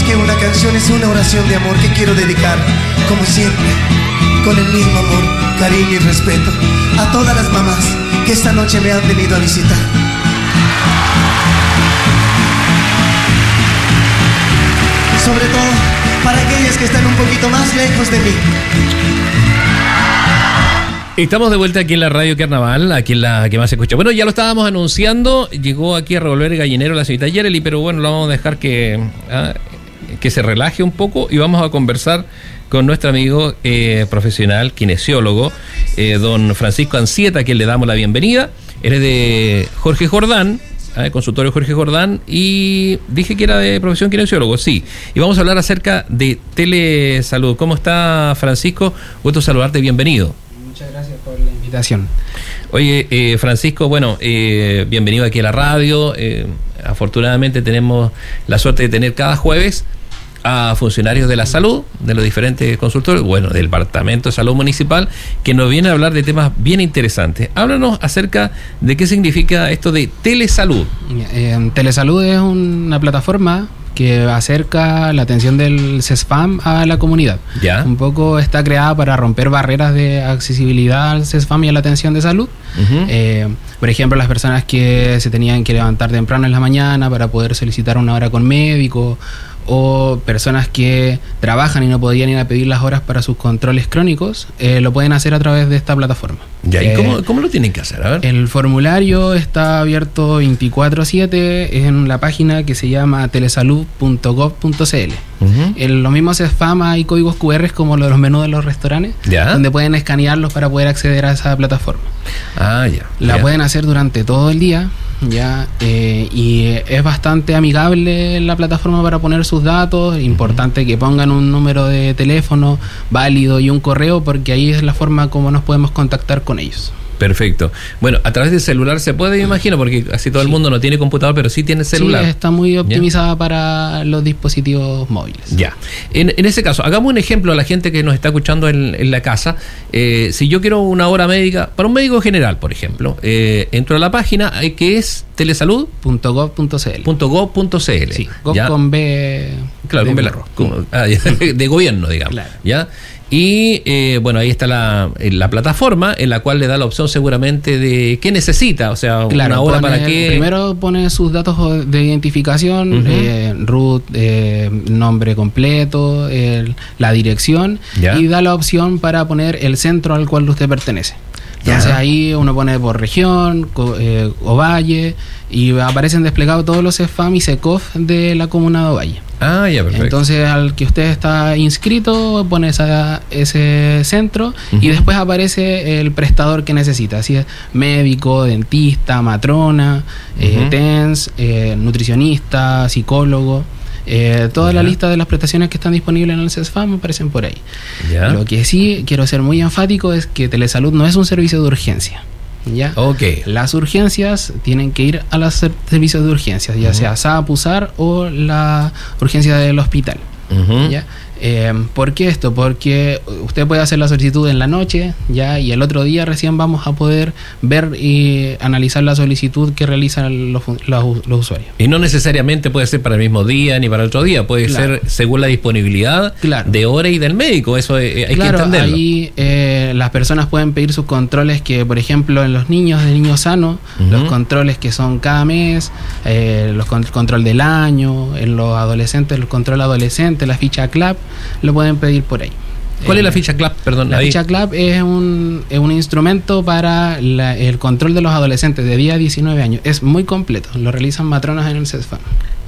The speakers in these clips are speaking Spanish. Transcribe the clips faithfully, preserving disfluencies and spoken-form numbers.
que una canción es una oración de amor que quiero dedicar, como siempre, con el mismo amor, cariño y respeto, a todas las mamás que esta noche me han venido a visitar. Sobre todo para aquellas que están un poquito más lejos de mí. Estamos de vuelta aquí en la Radio Carnaval, aquí en la que más se escucha. Bueno, ya lo estábamos anunciando, llegó aquí a revolver el gallinero la señorita Yereli, pero bueno, lo vamos a dejar que, ah, que se relaje un poco y vamos a conversar con nuestro amigo eh, profesional, kinesiólogo, eh, don Francisco Ancieta, a quien le damos la bienvenida. Él es de Jorge Jordán, eh, consultorio Jorge Jordán, y dije que era de profesión kinesiólogo, sí. Y vamos a hablar acerca de telesalud. ¿Cómo está, Francisco? Gusto saludarte, bienvenido. Muchas gracias por la invitación. Oye, eh, Francisco, bueno, eh, bienvenido aquí a la radio. Eh, afortunadamente tenemos la suerte de tener cada jueves a funcionarios de la salud, de los diferentes consultorios, bueno, del Departamento de Salud Municipal, que nos vienen a hablar de temas bien interesantes. Háblanos acerca de qué significa esto de telesalud. Eh, telesalud es una plataforma que acerca la atención del CESFAM a la comunidad. ¿Ya? Un poco está creada para romper barreras de accesibilidad al CESFAM y a la atención de salud. Uh-huh. Eh, por ejemplo, las personas que se tenían que levantar temprano en la mañana para poder solicitar una hora con médico, o personas que trabajan y no podían ir a pedir las horas para sus controles crónicos, eh, lo pueden hacer a través de esta plataforma. Ya, ¿y eh, cómo, cómo lo tienen que hacer? A ver. El formulario está abierto veinticuatro siete en la página que se llama telesalud punto gov punto cl. Uh-huh. En los mismos CESFAM hay códigos cu erre como los menús de los restaurantes, ¿ya? Donde pueden escanearlos para poder acceder a esa plataforma. Ah, ya. La ya. pueden hacer durante todo el día. Ya eh, y es bastante amigable la plataforma para poner sus datos. Importante que pongan un número de teléfono válido y un correo, porque ahí es la forma como nos podemos contactar con ellos. Perfecto. Bueno, a través del celular se puede, me imagino, porque casi todo sí. el mundo no tiene computador, pero sí tiene celular. Sí, está muy optimizada, ¿ya?, para los dispositivos móviles. Ya. En, en ese caso, hagamos un ejemplo a la gente que nos está escuchando en, en la casa. Eh, si yo quiero una hora médica, para un médico general, por ejemplo, eh, entro a la página eh, que es telesalud punto gov punto cl. .gov punto cl. Sí, gov con B. Claro, con B largo. Con, ah, de gobierno, digamos. Claro. ¿Ya? Y eh, bueno, ahí está la, la plataforma en la cual le da la opción seguramente de qué necesita, o sea, claro, una hora pone, para qué. Primero pone sus datos de identificación, uh-huh. eh, root, eh, nombre completo, el, la dirección, ¿ya?, y da la opción para poner el centro al cual usted pertenece. Entonces, ¿ya?, ahí uno pone por región co, eh, Ovalle, y aparecen desplegados todos los CESFAM y SECOF de la comuna de Ovalle. Ah, ya, perfecto. Entonces, al que usted está inscrito, pone esa, ese centro, uh-huh. y después aparece el prestador que necesita. Así es, médico, dentista, matrona, uh-huh. eh, T E N S, eh, nutricionista, psicólogo. Eh, toda ya. la lista de las prestaciones que están disponibles en el CESFAM aparecen por ahí. Ya. Lo que sí quiero ser muy enfático es que telesalud no es un servicio de urgencia. ¿Ya? Okay. Las urgencias tienen que ir a los servicios de urgencias, ya uh-huh. sea SAP, USAR o la urgencia del hospital. Uh-huh. ¿Ya? Eh, ¿Por qué esto? Porque usted puede hacer la solicitud en la noche, ya, y el otro día recién vamos a poder ver y analizar la solicitud que realizan los, los, los usuarios. Y no necesariamente puede ser para el mismo día ni para el otro día, puede claro. ser según la disponibilidad claro. de hora y del médico, eso eh, hay claro, que entenderlo. Ahí eh, las personas pueden pedir sus controles, que por ejemplo en los niños de niños sanos, uh-huh. los controles que son cada mes, eh, los con, control del año, en los adolescentes, el control adolescente, la ficha C L A P, lo pueden pedir por ahí. ¿Cuál eh, es la ficha C L A P? Perdón, la ahí. ficha C L A P es un, es un instrumento para la, el control de los adolescentes de diez a diecinueve años. Es muy completo, lo realizan matronas en el CESFAM.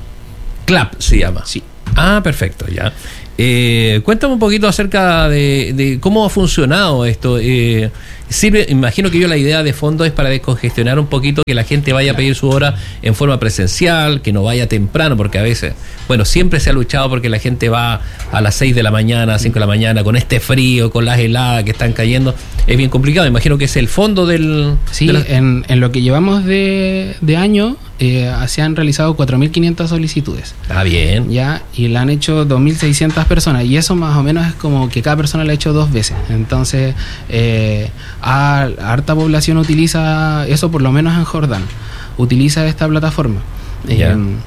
C L A P se llama. Sí. Ah, perfecto, ya. Eh, cuéntame un poquito acerca de, de cómo ha funcionado esto. Eh, sirve, imagino que yo la idea de fondo es para descongestionar un poquito, que la gente vaya a pedir su hora en forma presencial, que no vaya temprano, porque a veces, bueno, siempre se ha luchado porque la gente va a las seis de la mañana, a cinco de la mañana, con este frío, con las heladas que están cayendo, es bien complicado. Imagino que es el fondo del... Sí, de la... en, en lo que llevamos de, de año, eh, se han realizado cuatro mil quinientas solicitudes. Ah, bien. Ya, y la han hecho dos mil seiscientas personas, y eso más o menos es como que cada persona lo ha hecho dos veces. Entonces, eh, a, a harta población utiliza eso, por lo menos en Jordán, utiliza esta plataforma. Yeah. Eh,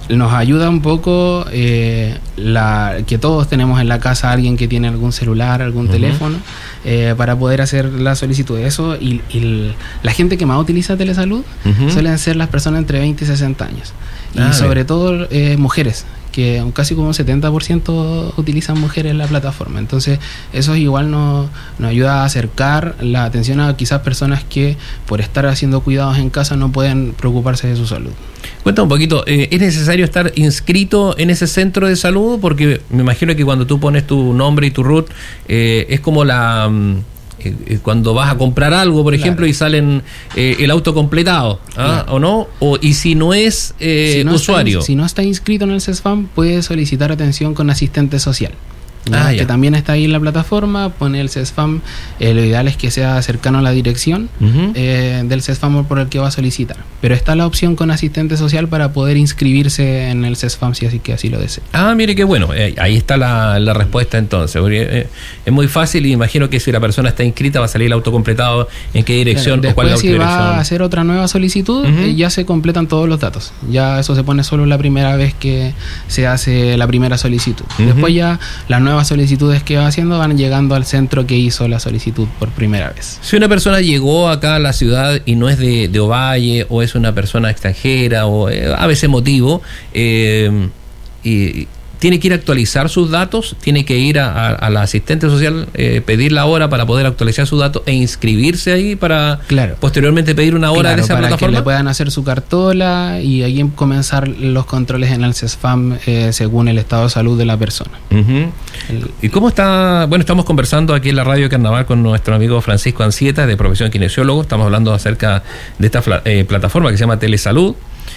nos ayuda un poco eh, la, que todos tenemos en la casa alguien que tiene algún celular, algún uh-huh. teléfono, eh, para poder hacer la solicitud de eso. Y, y el, la gente que más utiliza Telesalud uh-huh. suelen ser las personas entre veinte y sesenta años. Y ah, sobre bien. todo eh, mujeres, que casi como un setenta por ciento utilizan mujeres la plataforma. Entonces eso igual nos, nos ayuda a acercar la atención a quizás personas que por estar haciendo cuidados en casa no pueden preocuparse de su salud. Cuenta un poquito, eh, ¿es necesario estar inscrito en ese centro de salud? Porque me imagino que cuando tú pones tu nombre y tu R U T, eh, es como la... Eh, cuando vas a comprar algo, por ejemplo, claro. y salen eh, el auto completado, ¿ah? claro. ¿o no? O, y si no es eh, si no usuario. Está, si no está inscrito en el CESFAM, puede solicitar atención con asistente social. Ah, que también está ahí en la plataforma, pone el CESFAM, eh, lo ideal es que sea cercano a la dirección uh-huh. eh, del CESFAM por el que va a solicitar, pero está la opción con asistente social para poder inscribirse en el CESFAM si así que así lo desea. Ah, mire qué bueno, eh, ahí está la, la respuesta entonces, porque eh, es muy fácil y imagino que si la persona está inscrita va a salir el auto completado, en qué dirección claro, o cuál es la si autodirección. Va a hacer otra nueva solicitud, uh-huh. eh, ya se completan todos los datos, ya eso se pone solo la primera vez que se hace la primera solicitud, uh-huh. después ya la nueva nuevas solicitudes que va haciendo van llegando al centro que hizo la solicitud por primera vez. Si una persona llegó acá a la ciudad y no es de, de Ovalle, o es una persona extranjera, o eh, a veces motivo, eh, y tiene que ir a actualizar sus datos, tiene que ir a, a, a la asistente social, eh, pedir la hora para poder actualizar sus datos e inscribirse ahí para claro. posteriormente pedir una hora claro, de esa para plataforma. Que le puedan hacer su cartola y ahí comenzar los controles en el CESFAM eh, según el estado de salud de la persona. Uh-huh. el, ¿Y cómo está? Bueno, estamos conversando aquí en la Radio Carnaval con nuestro amigo Francisco Ancieta, de profesión kinesiólogo. Estamos hablando acerca de esta eh, plataforma que se llama Telesalud.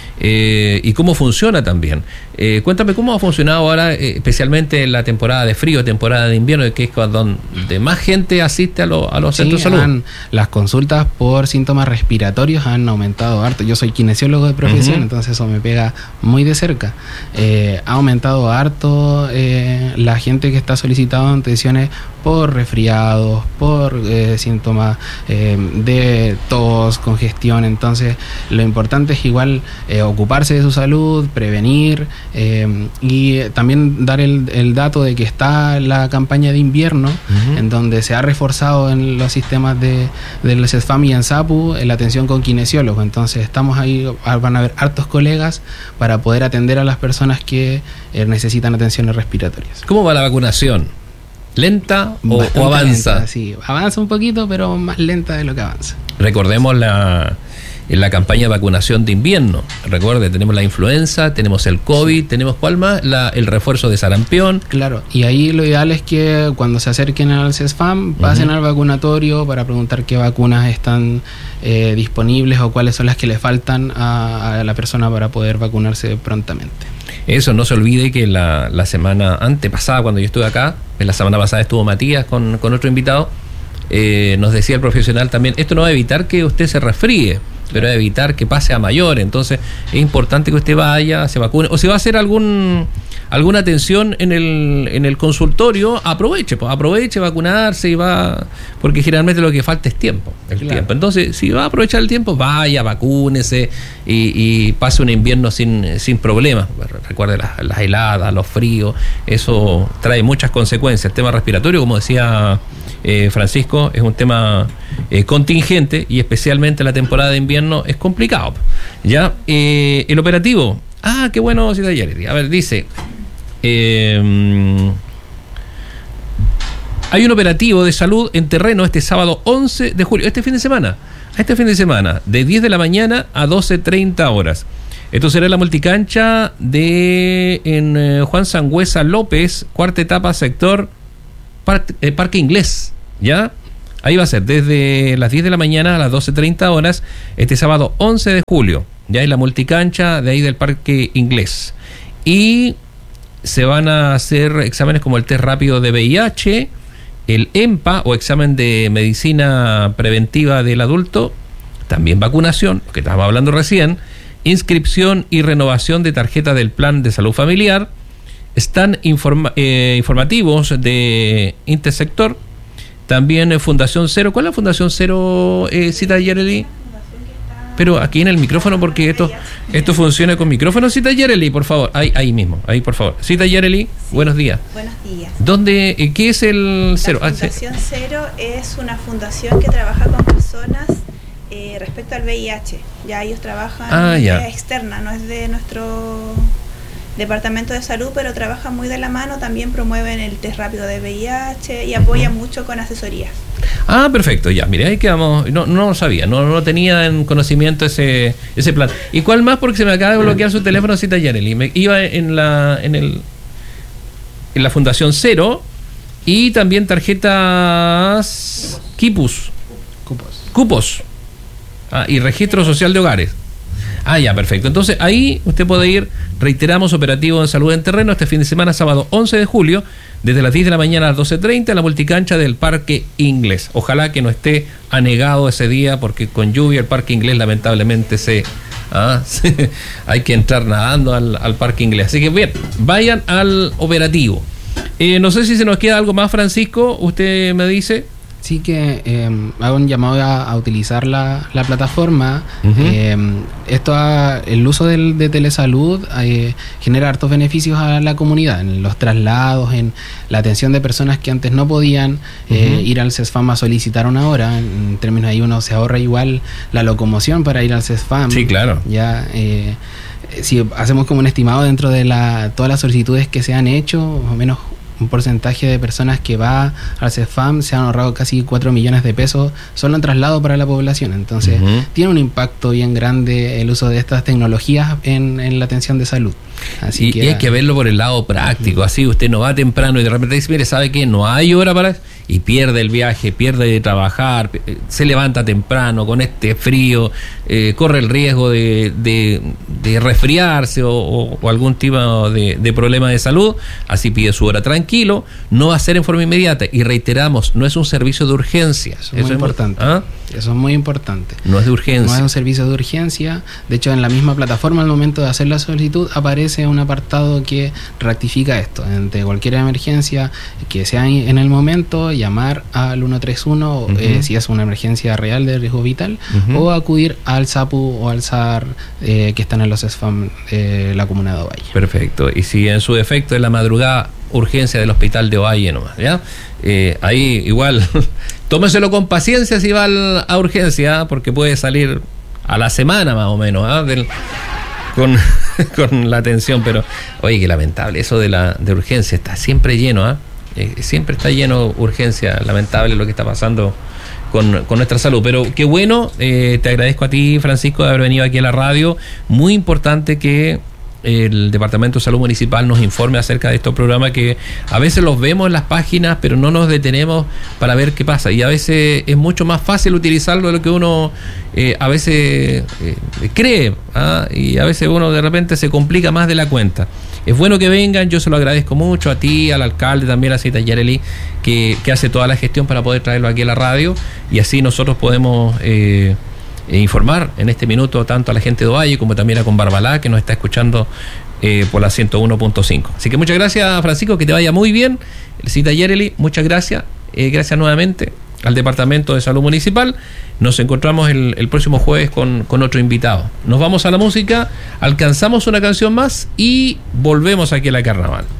Eh, y cómo funciona también. Eh, cuéntame cómo ha funcionado ahora, eh, especialmente en la temporada de frío, temporada de invierno, que es donde más gente asiste a, lo, a los sí, centros de salud. Han, las consultas por síntomas respiratorios han aumentado harto. Yo soy kinesiólogo de profesión, uh-huh. entonces eso me pega muy de cerca. Eh, ha aumentado harto eh, la gente que está solicitando atenciones por resfriados, por eh, síntomas eh, de tos, congestión. Entonces lo importante es igual eh, ocuparse de su salud, prevenir eh, y también dar el, el dato de que está la campaña de invierno uh-huh. en donde se ha reforzado en los sistemas de del CESFAM y ANSAPU en la atención con kinesiólogos. Entonces estamos ahí, van a haber hartos colegas para poder atender a las personas que eh, necesitan atenciones respiratorias. ¿Cómo va la vacunación? ¿Lenta o, o avanza? Lenta, sí, avanza un poquito, pero más lenta de lo que avanza. Recordemos la, la campaña de vacunación de invierno. Recuerde, tenemos la influenza, tenemos el COVID, sí. tenemos ¿cuál más? La, el refuerzo de sarampión. Claro, y ahí lo ideal es que cuando se acerquen al CESFAM, pasen uh-huh. al vacunatorio para preguntar qué vacunas están eh, disponibles o cuáles son las que le faltan a, a la persona para poder vacunarse prontamente. Eso, no se olvide que la, la semana antepasada, cuando yo estuve acá, en la semana pasada estuvo Matías con, con otro invitado, eh, nos decía el profesional también, esto no va a evitar que usted se resfríe, pero va a evitar que pase a mayor. Entonces es importante que usted vaya, se vacune, o si va a hacer algún alguna atención en el en el consultorio, aproveche, pues aproveche vacunarse y va, porque generalmente lo que falta es tiempo, el claro. tiempo. Entonces, si va a aprovechar el tiempo, vaya, vacúnese y, y pase un invierno sin, sin problemas. Recuerde las, las heladas, los fríos, eso trae muchas consecuencias. El tema respiratorio, como decía eh, Francisco, es un tema eh, contingente y especialmente en la temporada de invierno es complicado. Ya, eh, el operativo. Ah, qué bueno, Cita Yaredi. A ver, dice, eh, hay un operativo de salud en terreno este sábado once de julio, este fin de semana, este fin de semana, de diez de la mañana a doce treinta horas. Esto será en la multicancha de en eh, Juan Sangüesa López, cuarta etapa, sector par, eh, Parque Inglés, ¿ya? Ahí va a ser desde las diez de la mañana a las doce treinta horas, este sábado once de julio. Ya hay la multicancha de ahí del Parque Inglés. Y se van a hacer exámenes como el test rápido de V I H, el EMPA o examen de medicina preventiva del adulto, también vacunación, lo que estábamos hablando recién, inscripción y renovación de tarjeta del plan de salud familiar, están informa- eh, informativos de Intersector, también Fundación Cero. ¿Cuál es la Fundación Cero, eh, Cita Yaredi? Pero aquí en el micrófono, porque esto esto funciona con micrófono. Cita Yareli, por favor. Ahí, ahí mismo, ahí por favor. Cita Yareli, sí. Buenos días. Buenos días. ¿Dónde, eh, qué es el Cero? La Fundación Cero es una fundación que trabaja con personas eh, respecto al V I H. Ya ellos trabajan ah, de ya. manera externa, no es de nuestro departamento de salud, pero trabajan muy de la mano. También promueven el test rápido de V I H y apoyan uh-huh. mucho con asesorías. Ah, perfecto, ya, mire, ahí quedamos, no, no lo sabía, no, no tenía en conocimiento ese ese plan. ¿Y cuál más? Porque se me acaba de bloquear su teléfono, Cita Yareli. Me iba en la en el en la Fundación Cero y también tarjetas Kipus. Cupos. Cupos. Ah, y registro social de hogares. Ah, ya, perfecto. Entonces ahí usted puede ir, reiteramos, operativo en salud en terreno este fin de semana, sábado once de julio, desde las diez de la mañana a las doce treinta en la multicancha del Parque Inglés. Ojalá que no esté anegado ese día, porque con lluvia el Parque Inglés lamentablemente se... Ah, se hay que entrar nadando al, al Parque Inglés. Así que bien, vayan al operativo. Eh, no sé si se nos queda algo más, Francisco, usted me dice... Sí que eh, hago un llamado a, a utilizar la, la plataforma. Uh-huh. Eh, esto ha, el uso del, de telesalud eh, genera hartos beneficios a la comunidad, en los traslados, en la atención de personas que antes no podían eh, uh-huh. ir al CESFAM a solicitar una hora. En términos ahí uno se ahorra igual la locomoción para ir al CESFAM. Sí, claro. Ya, eh, si hacemos como un estimado dentro de la, todas las solicitudes que se han hecho, más o menos un porcentaje de personas que va al CESFAM se han ahorrado casi cuatro millones de pesos solo en traslado para la población. Entonces, uh-huh. tiene un impacto bien grande el uso de estas tecnologías en, en la atención de salud. Así y, que, y hay que verlo por el lado práctico. Uh-huh. Así usted no va temprano y de repente dice, mire, ¿sabe qué? No hay hora para... Y pierde el viaje, pierde de trabajar, se levanta temprano con este frío, eh, corre el riesgo de, de, de resfriarse o, o, o algún tipo de, de problema de salud. Así pide su hora tranquilo, no va a ser en forma inmediata. Y reiteramos, no es un servicio de urgencia. Eso es muy importante. ¿Ah? Eso es muy importante. No es de urgencia. No es un servicio de urgencia. De hecho, en la misma plataforma, al momento de hacer la solicitud, aparece un apartado que rectifica esto. Ante cualquier emergencia que sea en el momento, llamar al uno tres uno, uh-huh. eh, si es una emergencia real de riesgo vital, uh-huh. o acudir al SAPU o al S A R eh, que están en los CESFAM de la comuna de Ovalle. Perfecto. Y si en su defecto es la madrugada, urgencia del hospital de Ovalle nomás, ¿ya? Eh, ahí igual, tómeselo con paciencia si va al, a urgencia, porque puede salir a la semana más o menos, ¿ah? Del, con, con la atención, pero oye, qué lamentable, eso de la de urgencia está siempre lleno, ¿ah? Eh, siempre está lleno urgencia, lamentable lo que está pasando con, con nuestra salud, pero qué bueno, eh, te agradezco a ti, Francisco, de haber venido aquí a la radio. Muy importante que el Departamento de Salud Municipal nos informe acerca de estos programas que a veces los vemos en las páginas, pero no nos detenemos para ver qué pasa, y a veces es mucho más fácil utilizarlo de lo que uno eh, a veces eh, cree, ¿ah? Y a veces uno de repente se complica más de la cuenta. Es bueno que vengan, yo se lo agradezco mucho a ti, al alcalde, también a Cita Yareli, que, que hace toda la gestión para poder traerlo aquí a la radio, y así nosotros podemos eh, informar en este minuto tanto a la gente de Ovalle como también a Conbarbalá, que nos está escuchando eh, por la ciento uno punto cinco. Así que muchas gracias, Francisco, que te vaya muy bien. Cita Yareli, muchas gracias, eh, gracias nuevamente al Departamento de Salud Municipal. Nos encontramos el, el próximo jueves con, con otro invitado. Nos vamos a la música, alcanzamos una canción más y volvemos aquí a la Carnaval.